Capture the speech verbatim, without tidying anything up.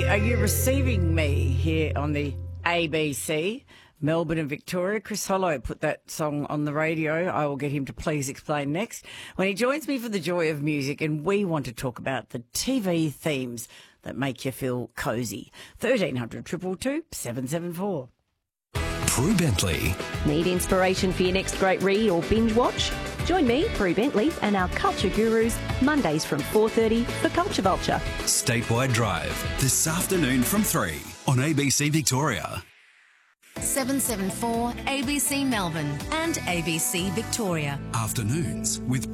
Bentley, are you receiving me here on the A B C, Melbourne and Victoria? Chris Hollow put that song on the radio. I will get him to please explain next when he joins me for the joy of music, and we want to talk about the T V themes that make you feel cosy. thirteen hundred, two two two, seven seven four. Prue Bentley. Need inspiration for your next great read or binge watch? Join me, Prue Bentley, and our culture gurus Mondays from four thirty for Culture Vulture. Statewide Drive, this afternoon from three on A B C Victoria. seven seven four A B C Melbourne and A B C Victoria. Afternoons with